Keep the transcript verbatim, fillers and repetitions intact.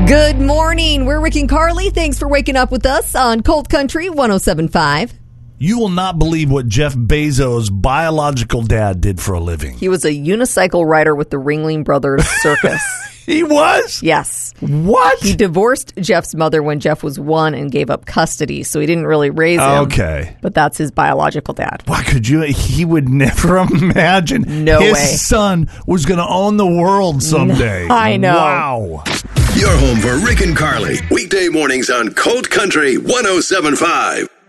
Good morning. We're Rick and Carly. Thanks for waking up with us on Cold Country one oh seven point five. You will not believe what Jeff Bezos' biological dad did for a living. He was a unicycle rider with the Ringling Brothers Circus. He was? Yes. What? He divorced Jeff's mother when Jeff was one and gave up custody, so he didn't really raise him. Okay. But that's his biological dad. Why could you? He would never imagine No his way. son was going to own the world someday. I know. Wow. You're home for Rick and Carly. Weekday mornings on Cold Country one oh seven point five.